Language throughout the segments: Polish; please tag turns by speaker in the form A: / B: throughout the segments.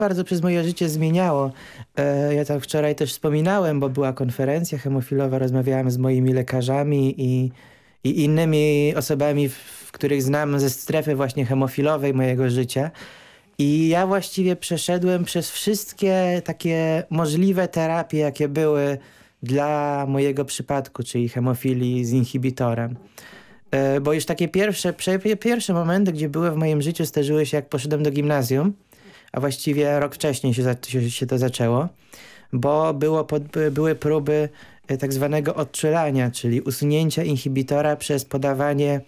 A: bardzo przez moje życie zmieniało. Ja tam wczoraj też wspominałem, bo była konferencja hemofilowa, rozmawiałem z moimi lekarzami i innymi osobami, których znam ze strefy właśnie hemofilowej mojego życia. I ja właściwie przeszedłem przez wszystkie takie możliwe terapie, jakie były dla mojego przypadku, czyli hemofilii z inhibitorem. Bo już takie pierwsze momenty, gdzie były w moim życiu, zdarzyły się jak poszedłem do gimnazjum, a właściwie rok wcześniej się to zaczęło, bo były próby tak zwanego odczulania, czyli usunięcia inhibitora przez podawanie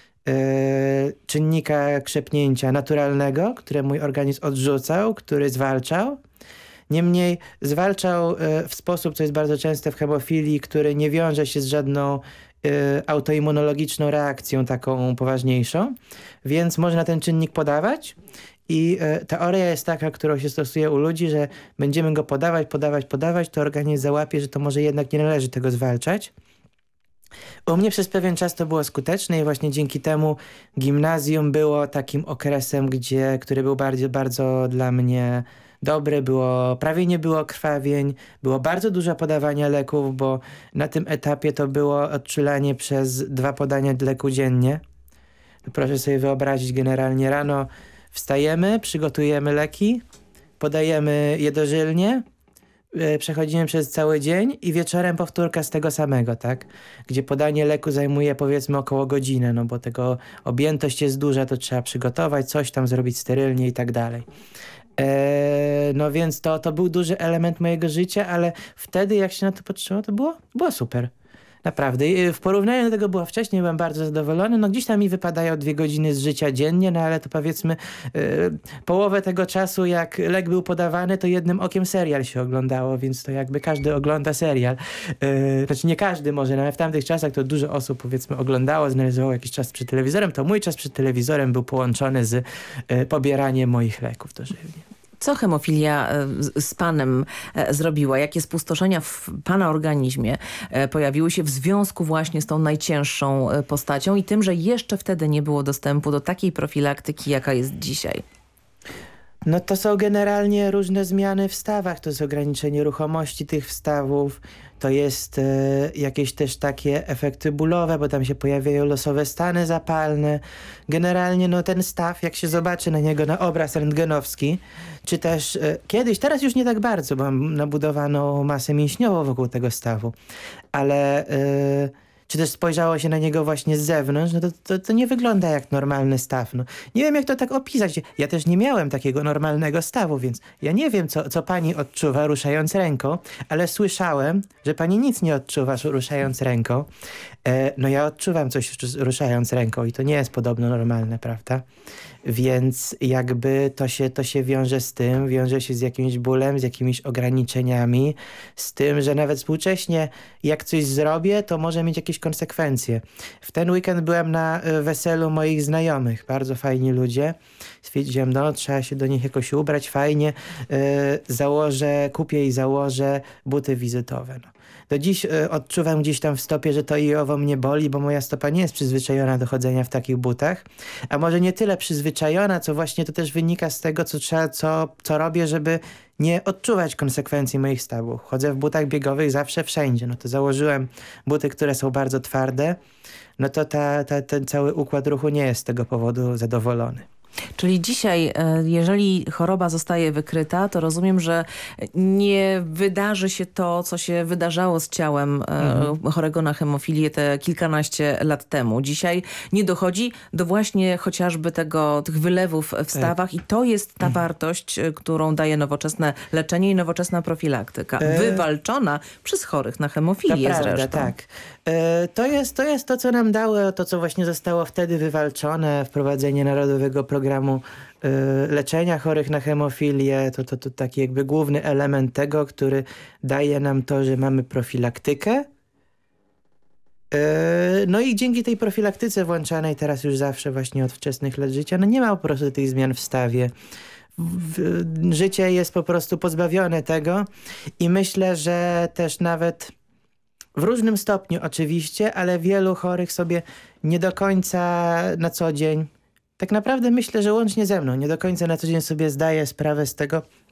A: czynnika krzepnięcia naturalnego, które mój organizm odrzucał, który zwalczał. Niemniej zwalczał w sposób, co jest bardzo częste w hemofilii, który nie wiąże się z żadną autoimmunologiczną reakcją taką poważniejszą, więc można ten czynnik podawać i teoria jest taka, którą się stosuje u ludzi, że będziemy go podawać, to organizm załapie, że to może jednak nie należy tego zwalczać. U mnie przez pewien czas to było skuteczne i właśnie dzięki temu gimnazjum było takim okresem, który był bardzo, bardzo dla mnie dobry, prawie nie było krwawień, było bardzo dużo podawania leków, bo na tym etapie to było odczulanie przez 2 podania leku dziennie. Proszę sobie wyobrazić, generalnie rano wstajemy, przygotujemy leki, podajemy je dożylnie, przechodzimy przez cały dzień i wieczorem powtórka z tego samego, tak? Gdzie podanie leku zajmuje powiedzmy około godzinę, no bo tego objętość jest duża, to trzeba przygotować, coś tam zrobić sterylnie i tak dalej. No więc to był duży element mojego życia, ale wtedy jak się na to patrzyło, to było super. Naprawdę. I w porównaniu do tego było wcześniej, byłem bardzo zadowolony. No gdzieś tam mi wypadają 2 godziny z życia dziennie, no ale to powiedzmy połowę tego czasu, jak lek był podawany, to jednym okiem serial się oglądało, więc to jakby każdy ogląda serial. Znaczy nie każdy może, no ale w tamtych czasach to dużo osób powiedzmy oglądało, znajdowało jakiś czas przed telewizorem, to mój czas przed telewizorem był połączony z pobieraniem moich leków dożylnie.
B: Co hemofilia z panem zrobiła? Jakie spustoszenia w pana organizmie pojawiły się w związku właśnie z tą najcięższą postacią i tym, że jeszcze wtedy nie było dostępu do takiej profilaktyki, jaka jest dzisiaj?
A: No to są generalnie różne zmiany w stawach, to jest ograniczenie ruchomości tych wstawów, to jest jakieś też takie efekty bólowe, bo tam się pojawiają losowe stany zapalne. Generalnie no ten staw, jak się zobaczy na niego na obraz rentgenowski, czy też kiedyś, teraz już nie tak bardzo, bo mam nabudowaną masę mięśniową wokół tego stawu, ale czy też spojrzało się na niego właśnie z zewnątrz, no to nie wygląda jak normalny staw. No, nie wiem, jak to tak opisać. Ja też nie miałem takiego normalnego stawu, więc ja nie wiem, co pani odczuwa ruszając ręką, ale słyszałem, że pani nic nie odczuwa ruszając ręką. No ja odczuwam coś ruszając ręką i to nie jest podobno normalne, prawda? Więc jakby to się wiąże się z jakimś bólem, z jakimiś ograniczeniami, z tym, że nawet współcześnie jak coś zrobię, to może mieć jakieś konsekwencje. W ten weekend byłem na weselu moich znajomych, bardzo fajni ludzie. Stwierdziłem, no trzeba się do nich jakoś ubrać fajnie, kupię i założę buty wizytowe. No. Do dziś odczuwam gdzieś tam w stopie, że to i owo mnie boli, bo moja stopa nie jest przyzwyczajona do chodzenia w takich butach. A może nie tyle przyzwyczajona, co właśnie to też wynika z tego, co robię, żeby nie odczuwać konsekwencji moich stawów. Chodzę w butach biegowych zawsze, wszędzie. No to założyłem buty, które są bardzo twarde. No to ten cały układ ruchu nie jest z tego powodu zadowolony.
B: Czyli dzisiaj, jeżeli choroba zostaje wykryta, to rozumiem, że nie wydarzy się to, co się wydarzało z ciałem chorego na hemofilię te kilkanaście lat temu. Dzisiaj nie dochodzi do właśnie chociażby tych wylewów w stawach i to jest ta wartość, którą daje nowoczesne leczenie i nowoczesna profilaktyka. Wywalczona przez chorych na hemofilię
A: to prawda,
B: zresztą.
A: tak. To jest to, co nam dało, to co właśnie zostało wtedy wywalczone, wprowadzenie Narodowego Programu Leczenia Chorych na Hemofilię, to taki jakby główny element tego, który daje nam to, że mamy profilaktykę. No i dzięki tej profilaktyce włączanej teraz już zawsze właśnie od wczesnych lat życia, no nie ma po prostu tych zmian w stawie. Życie jest po prostu pozbawione tego i myślę, że też nawet w różnym stopniu oczywiście, ale wielu chorych sobie nie do końca na co dzień, tak naprawdę myślę, że łącznie ze mną, nie do końca na co dzień sobie zdaje sprawę z tego,